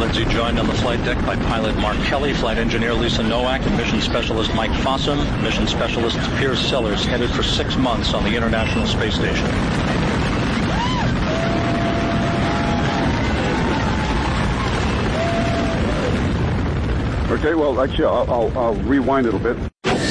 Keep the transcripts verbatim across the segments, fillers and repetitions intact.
Lindsay, joined on the flight deck by pilot Mark Kelly, flight engineer Lisa Nowak, and mission specialist Mike Fossum. Mission specialist Piers Sellers headed for six months on the International Space Station. Okay, well, actually, I'll, I'll, I'll rewind it a bit.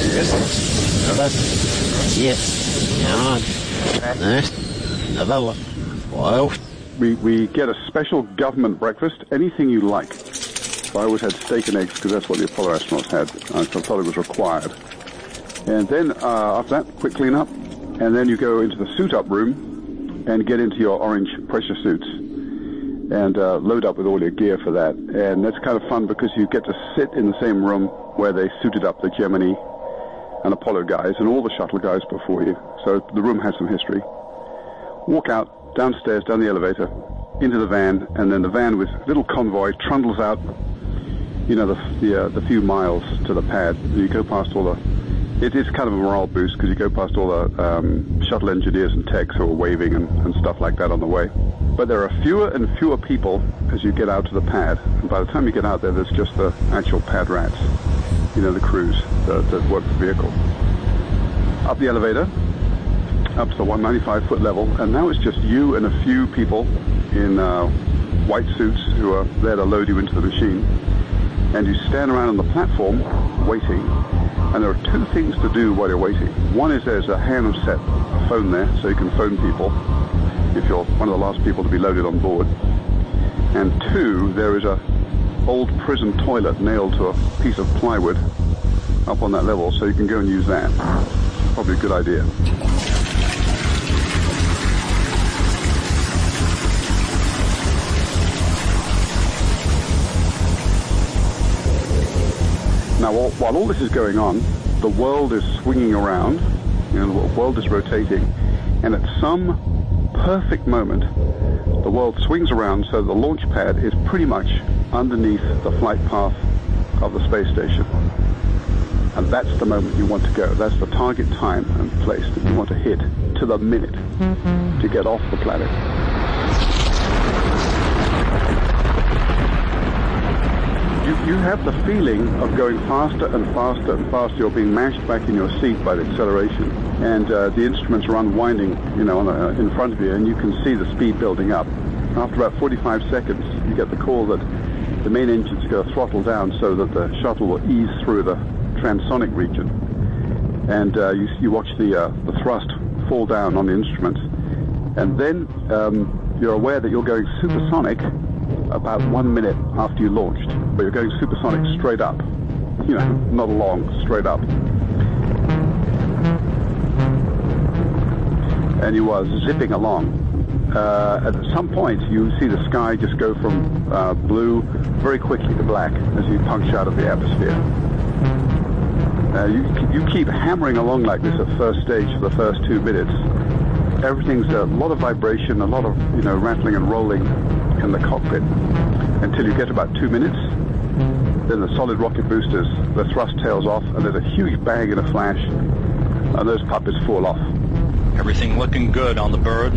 We, we get a special government breakfast, anything you like. So I always had steak and eggs because that's what the Apollo astronauts had. I thought it was required. And then uh, after that, quick clean up. And then you go into the suit-up room and get into your orange pressure suits and uh, load up with all your gear for that. And that's kind of fun because you get to sit in the same room where they suited up the Gemini and Apollo guys and all the shuttle guys before you. So the room has some history. Walk out, downstairs, down the elevator, into the van, and then the van with little convoy trundles out, you know, the the, uh, the few miles to the pad. You go past all the... It is kind of a morale boost because you go past all the um, shuttle engineers and techs who are waving and, and stuff like that on the way. But there are fewer and fewer people as you get out to the pad. And by the time you get out there, there's just the actual pad rats, you know, the crews that, that work the vehicle. Up the elevator, up to the one hundred ninety-five foot level, and now it's just you and a few people in uh, white suits who are there to load you into the machine. And you stand around on the platform waiting, and there are two things to do while you're waiting. One is there's a handset, a phone there, so you can phone people if you're one of the last people to be loaded on board. And two, there is a old prison toilet nailed to a piece of plywood up on that level, so you can go and use that. Probably a good idea. Now, while all this is going on, the world is swinging around, you know, the world is rotating, and at some perfect moment, the world swings around so the launch pad is pretty much underneath the flight path of the space station. And that's the moment you want to go. That's the target time and place that you want to hit to the minute to get off the planet. You, you have the feeling of going faster and faster and faster. You're being mashed back in your seat by the acceleration. And uh, the instruments are unwinding, you know, on a, in front of you, and you can see the speed building up. After about forty-five seconds, you get the call that the main engine's going to throttle down so that the shuttle will ease through the transonic region. And uh, you, you watch the, uh, the thrust fall down on the instruments. And then um, you're aware that you're going supersonic about one minute after you launched. But you're going supersonic straight up. You know, not along, straight up. And you are zipping along. Uh, at some point, you see the sky just go from uh, blue very quickly to black as you punch out of the atmosphere. Uh, you, you keep hammering along like this at first stage for the first two minutes. Everything's a lot of vibration, a lot of, you know, rattling and rolling in the cockpit until you get about two minutes. Then the solid rocket boosters, the thrust tails off, and there's a huge bang and a flash, and those puppets fall off. Everything looking good on the bird.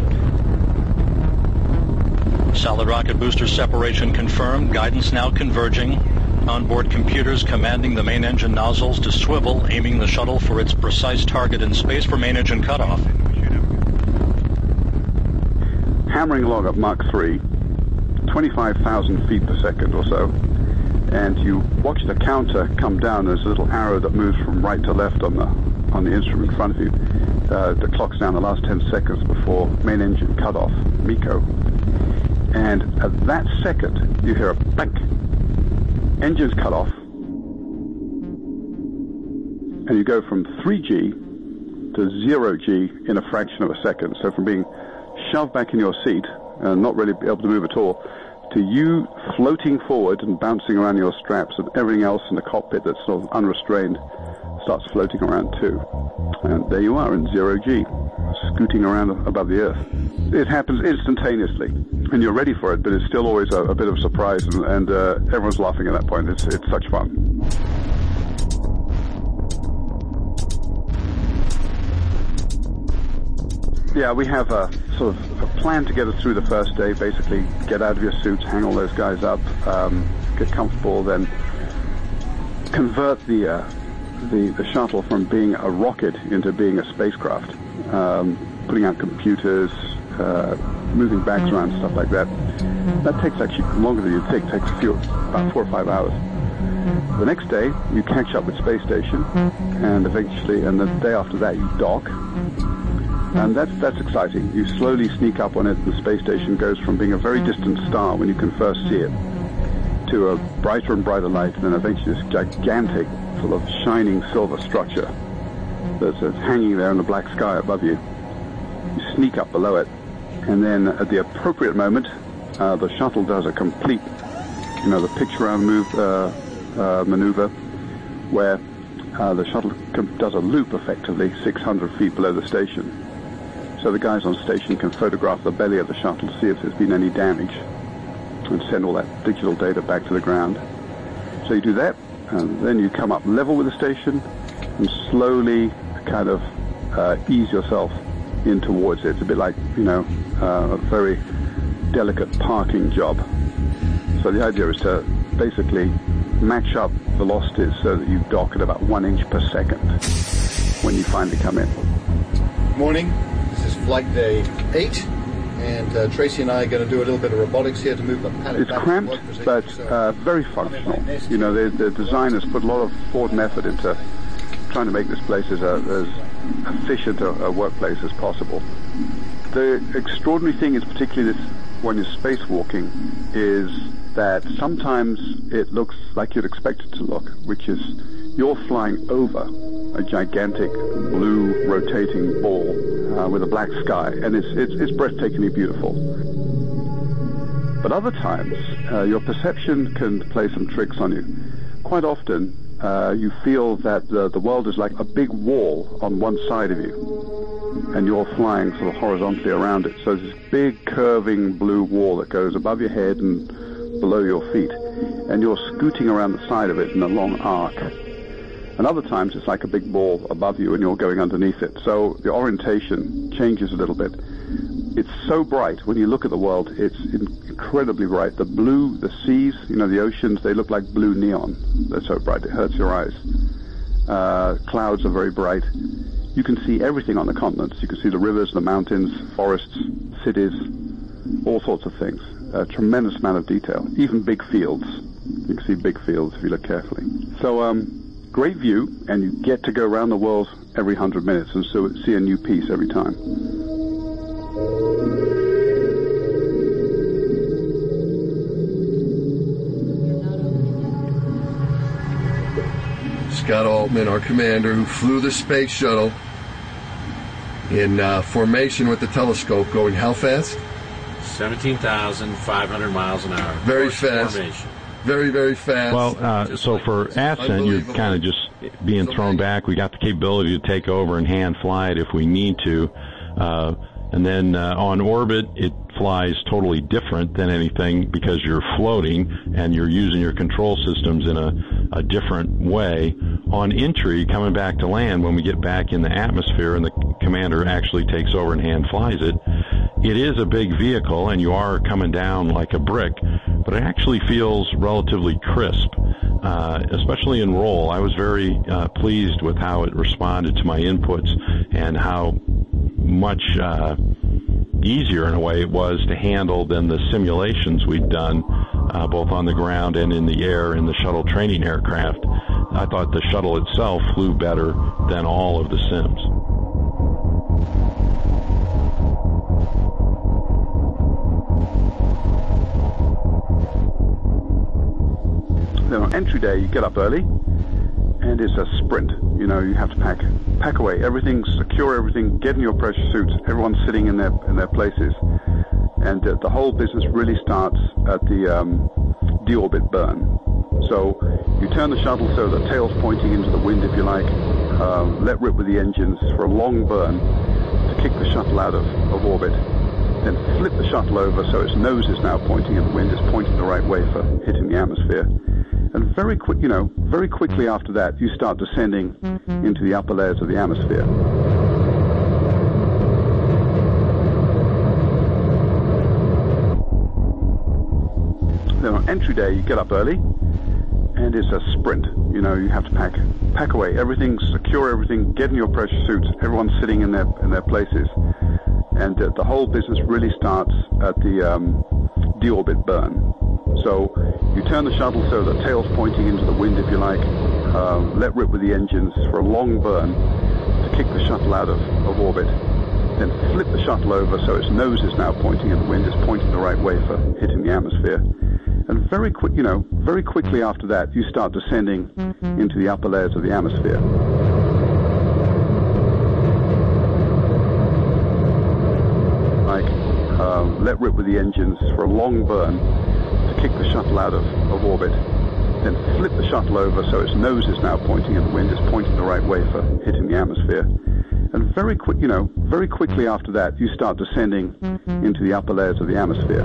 Solid rocket booster separation confirmed. Guidance now converging. Onboard computers commanding the main engine nozzles to swivel, aiming the shuttle for its precise target in space for main engine cutoff. Hammering along at Mach three, twenty-five thousand feet per second or so, and you watch the counter come down. There's a little arrow that moves from right to left on the on the instrument in front of you. Uh, the clock's down the last ten seconds before main engine cutoff, MECO. And at that second, you hear a blank. Engines cut off, and you go from three G to zero G in a fraction of a second. So from being shoved back in your seat and not really able to move at all, to you floating forward and bouncing around your straps, and everything else in the cockpit that's sort of unrestrained starts floating around too. And there you are in zero G, scooting around above the Earth. It happens instantaneously, and you're ready for it, but it's still always a, a bit of a surprise, and, and uh, everyone's laughing at that point. It's, it's such fun. Yeah, we have a sort of a plan to get us through the first day. Basically, get out of your suits, hang all those guys up, um, get comfortable, then convert the, uh, the the shuttle from being a rocket into being a spacecraft, um, putting out computers, uh, moving bags around, stuff like that. That takes actually longer than you'd think. It takes a few, about four or five hours. The next day, you catch up with Space Station, and eventually, and the day after that, you dock. And that's, that's exciting. You slowly sneak up on it. The space station goes from being a very distant star when you can first see it to a brighter and brighter light, and then eventually this gigantic, sort of shining silver structure that's, that's hanging there in the black sky above you. You sneak up below it, and then at the appropriate moment, uh, the shuttle does a complete, you know, the pitch-around move, uh, uh, maneuver, where uh, the shuttle does a loop effectively six hundred feet below the station. So the guys on station can photograph the belly of the shuttle to see if there's been any damage and send all that digital data back to the ground. So you do that, and then you come up level with the station and slowly kind of uh, ease yourself in towards it. It's a bit like, you know, uh, a very delicate parking job. So the idea is to basically match up velocities so that you dock at about one inch per second when you finally come in. Morning. This is flight day eight, and uh, Tracy and I are going to do a little bit of robotics here to move the pallet It's back cramped, to work but position, uh, very functional. You know, the, the designers put a lot of thought and effort into trying to make this place as, a, as efficient a, a workplace as possible. The extraordinary thing is, particularly this when you're spacewalking, is that sometimes it looks like you'd expect it to look, which is you're flying over a gigantic blue rotating ball uh, with a black sky, and it's, it's, it's breathtakingly beautiful. But other times, uh, your perception can play some tricks on you. Quite often, uh, you feel that the, the world is like a big wall on one side of you, and you're flying sort of horizontally around it. So there's this big curving blue wall that goes above your head and below your feet, and you're scooting around the side of it in a long arc. And other times it's like a big ball above you and you're going underneath it. So the orientation changes a little bit. It's so bright. When you look at the world, it's incredibly bright. The blue, the seas, you know, the oceans, they look like blue neon. They're so bright, it hurts your eyes. Uh, clouds are very bright. You can see everything on the continents. You can see the rivers, the mountains, forests, cities, all sorts of things. A tremendous amount of detail. Even big fields. You can see big fields if you look carefully. So, um, great view, and you get to go around the world every hundred minutes and so see a new piece every time. Scott Altman, our commander, who flew the space shuttle in uh, formation with the telescope, going how fast? seventeen thousand five hundred miles an hour. Very fast. Formation. Very, very fast. Well, uh, so for ascent, you're kind of just being thrown back. We got the capability to take over and hand fly it if we need to. Uh, and then uh, on orbit, it flies totally different than anything because you're floating and you're using your control systems in a, a different way. On entry, coming back to land, when we get back in the atmosphere and the commander actually takes over and hand flies it, it is a big vehicle and you are coming down like a brick, but it actually feels relatively crisp, uh, especially in roll. I was very uh, pleased with how it responded to my inputs and how much uh, easier in a way it was to handle than the simulations we'd done uh, both on the ground and in the air in the shuttle training aircraft. I thought the shuttle itself flew better than all of the sims. Then on entry day, you get up early, and it's a sprint. You know, you have to pack pack away everything, secure everything, get in your pressure suits. Everyone's sitting in their in their places, and uh, the whole business really starts at the um, deorbit burn. So you turn the shuttle so the tail's pointing into the wind, if you like. Uh, let rip with the engines for a long burn to kick the shuttle out of, of orbit. Then flip the shuttle over so its nose is now pointing in the wind. It's pointing the right way for hitting the atmosphere. And very quick, you know, very quickly after that, you start descending into the upper layers of the atmosphere. then on entry day, you get up early, and it's a sprint. You know, you have to pack pack away everything, secure everything, get in your pressure suits. Everyone's sitting in their in their places, and uh, the whole business really starts at the um, deorbit burn. So you turn the shuttle so the tail's pointing into the wind, if you like, uh, let rip with the engines for a long burn to kick the shuttle out of, of orbit. Then flip the shuttle over so its nose is now pointing in the wind, it's pointing the right way for hitting the atmosphere. And very quick, you know, very quickly after that, you start descending into the upper layers of the atmosphere. Like, uh, let rip with the engines for a long burn to kick the shuttle out of, of orbit. Then flip the shuttle over so its nose is now pointing in the wind, it's pointing the right way for hitting the atmosphere. And very quick, you know, very quickly after that, you start descending into the upper layers of the atmosphere.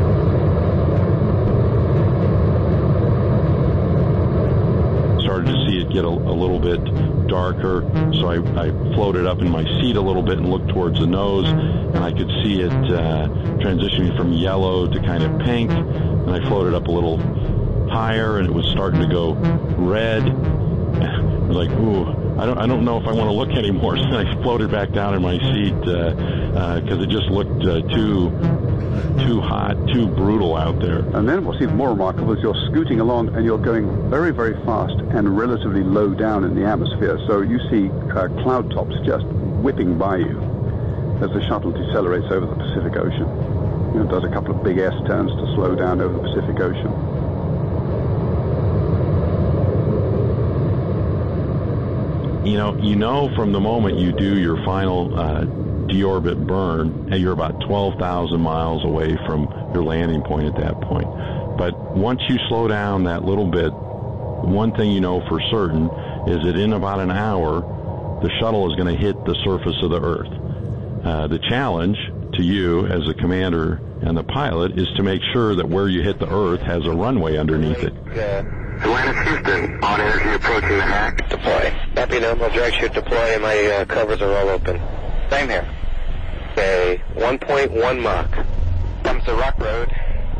Started to see it get a, a little bit darker, so I, I floated up in my seat a little bit and looked towards the nose, and I could see it uh, transitioning from yellow to kind of pink, and I floated up a little higher, and it was starting to go red. I was like, ooh. I don't, I don't know if I want to look anymore. So I floated back down in my seat because uh, uh, it just looked uh, too too hot, too brutal out there. And then what's even more remarkable is you're scooting along and you're going very, very fast and relatively low down in the atmosphere. So you see uh, cloud tops just whipping by you as the shuttle decelerates over the Pacific Ocean. You know, it does a couple of big S turns to slow down over the Pacific Ocean. You know, you know from the moment you do your final uh, deorbit burn, and you're about twelve thousand miles away from your landing point at that point. But once you slow down that little bit, one thing you know for certain is that in about an hour, the shuttle is going to hit the surface of the Earth. Uh, the challenge to you as a commander and the pilot is to make sure that where you hit the Earth has a runway underneath it. Yeah. Atlantis, Houston, on energy approaching the hack. Deploy. Happy no, I'll direct shoot deploy, and my uh, covers are all open. Same here. Okay, one point one Mach. Comes to Rock Road.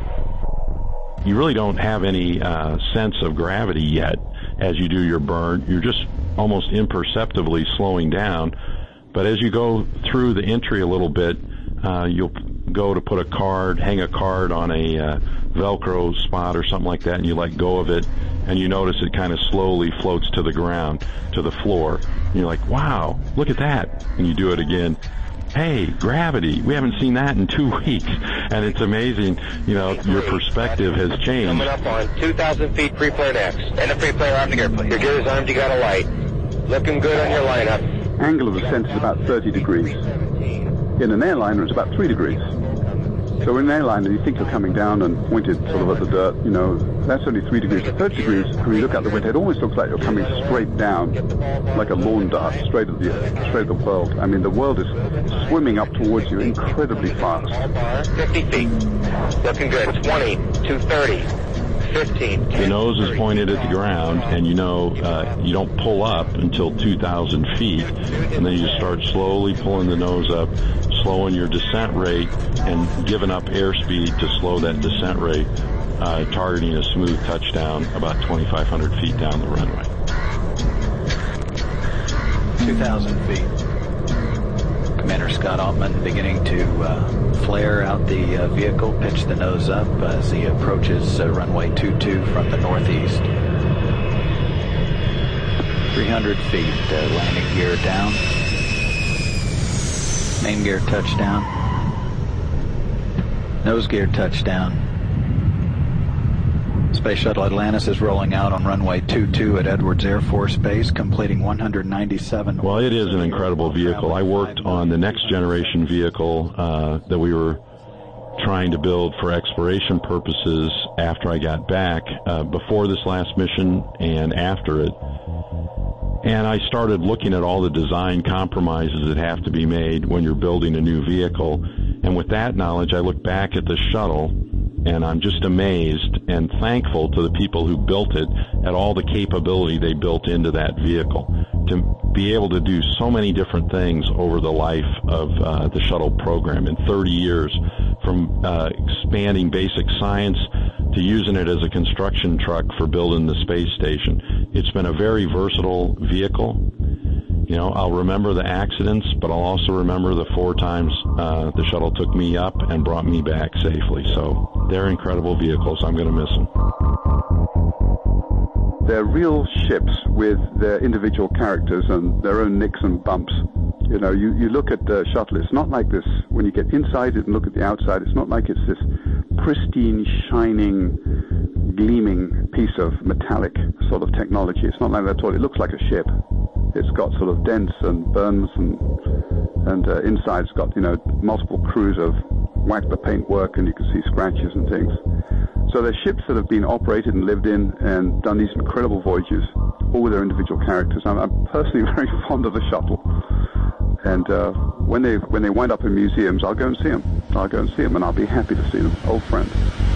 You really don't have any uh, sense of gravity yet as you do your burn. You're just almost imperceptibly slowing down. But as you go through the entry a little bit, uh, you'll go to put a card, hang a card on a uh, Velcro spot or something like that, and you let go of it, and you notice it kind of slowly floats to the ground, to the floor. And you're like, wow, look at that. And you do it again. Hey, gravity. We haven't seen that in two weeks. And it's amazing, you know, your perspective has changed. Coming up on two thousand feet pre-flare next. And a pre-flare armed gear, please. Your gear is armed, you got a light. Looking good on your lineup. Angle of descent is about thirty degrees. In an airliner, it's about three degrees. So in an airliner, you think you're coming down and pointed sort of at the dirt, you know, that's only three degrees. At thirty degrees, when you look out the window, it almost looks like you're coming straight down, like a lawn dart, straight at the straight at the world. I mean, the world is swimming up towards you incredibly fast. fifty feet. Looking good. twenty, two thirty, fifteen. The nose is pointed at the ground, and you know uh, you don't pull up until two thousand feet, and then you start slowly pulling the nose up, slowing your descent rate, and giving up airspeed to slow that descent rate, uh, targeting a smooth touchdown about twenty-five hundred feet down the runway. two thousand feet. Commander Scott Altman beginning to uh, flare out the uh, vehicle, pitch the nose up as he approaches uh, runway two two from the northeast. three hundred feet, uh, landing gear down. Main gear touchdown. Nose gear touchdown. Space Shuttle Atlantis is rolling out on runway two two at Edwards Air Force Base, completing one hundred ninety-seven. Well, it is an incredible vehicle. I worked on the next generation vehicle uh, that we were trying to build for exploration purposes after I got back, uh, before this last mission and after it. And I started looking at all the design compromises that have to be made when you're building a new vehicle. And with that knowledge, I look back at the shuttle, and I'm just amazed and thankful to the people who built it at all the capability they built into that vehicle to be able to do so many different things over the life of uh, the shuttle program in thirty years, from uh, expanding basic science to using it as a construction truck for building the space station. It's been a very versatile vehicle. You know, I'll remember the accidents, but I'll also remember the four times uh, the shuttle took me up and brought me back safely. So they're incredible vehicles. I'm going to miss them. They're real ships with their individual characters and their own nicks and bumps. You know, you, you look at the shuttle, it's not like this, when you get inside it and look at the outside, it's not like it's this pristine, shining, gleaming piece of metallic sort of technology. It's not like that at all. It looks like a ship. It's got sort of dents and burns, and and uh, inside it's got, you know, multiple crews of whack the paint work, and you can see scratches and things. So they're ships that have been operated and lived in and done these incredible voyages, all with their individual characters. I'm, I'm personally very fond of the shuttle. And uh, when they when they wind up in museums, I'll go and see them. I'll go and see them, and I'll be happy to see them. Old friends.